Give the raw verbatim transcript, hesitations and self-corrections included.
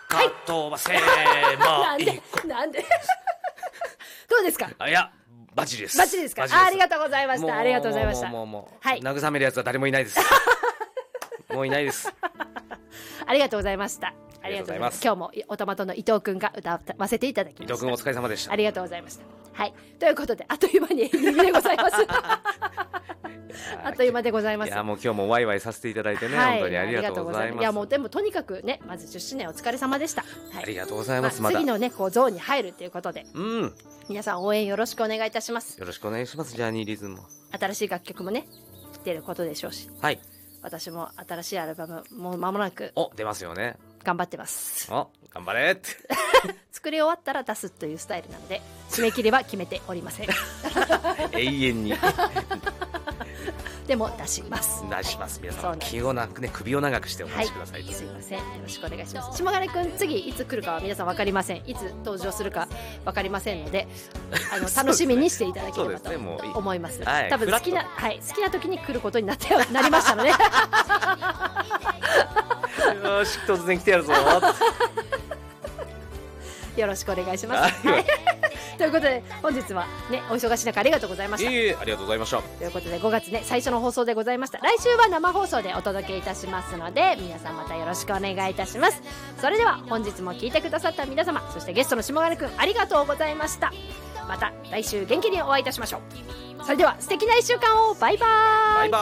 かとばせーまなんでなんでどうですか。 あいやバッチリです。 バッチリですか。あありがとうございました。ありがとうございました。 もうもうもう、 はい、 慰めるやつは誰もいないですもういないですありがとうございました。ありがとうございます。今日もおトマトの伊藤くんが歌わせていただきました。 伊藤くんお疲れ様でした。 ありがとうございました。はい、ということであっという間にエンディングでございますあっという間でございます。 いやもう今日もワイワイさせていただいてね、はい、本当にありがとうございます。 いやもうでもとにかくね、まずじゅっしゅうねんお疲れ様でした。 はい、ありがとうございます。 まあ、次のねこうゾーンに入るということで、 うん、 皆さん応援よろしくお願いいたします。 よろしくお願いします。ジャーニーリズムも新しい楽曲もね出ることでしょうし、 はい、 私も新しいアルバムもう間もなくお出ますよね。 頑張ってます。 お頑張れって作り終わったら出すというスタイルなので締め切りは決めておりません永遠にでも出します出します。皆さん気をなくね首を長くしてお待ちください、 はい、すいませんよろしくお願いします。下金くん次いつ来るかは皆さん分かりません。いつ登場するか分かりませんのであの楽しみにしていただければと思います。多分好きな、はい、好きな時に来ることになってなりましたのでよし突然来てやるぞよろしくお願いします、はい、ということで本日はねお忙しい中ありがとうございました。 いえいえありがとうございました。 ということでごがつね最初の放送でございました。来週は生放送でお届けいたしますので皆さんまたよろしくお願いいたします。それでは本日も聞いてくださった皆様、そしてゲストの下金くんありがとうございました。また来週元気にお会いいたしましょう。それでは素敵ないっしゅうかんを。バイバーイ。